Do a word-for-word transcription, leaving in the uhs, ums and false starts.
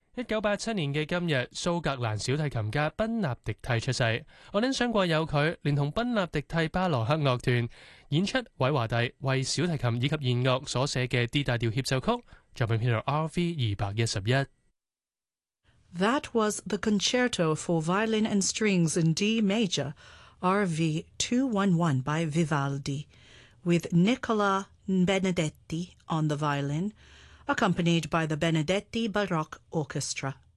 一九八七年嘅今日，蘇格蘭小提琴家賓納迪蒂出世。我哋想過有佢，連同賓納迪蒂巴羅克樂團演出韋華第為小提琴以及弦樂所寫嘅 D 大調協奏曲，作品編號 R V 二百一十一。 That was the Concerto for Violin and Strings in D major, R V two eleven by Vivaldi, with Nicola Benedetti on the violin, accompanied by the Benedetti Baroque Orchestra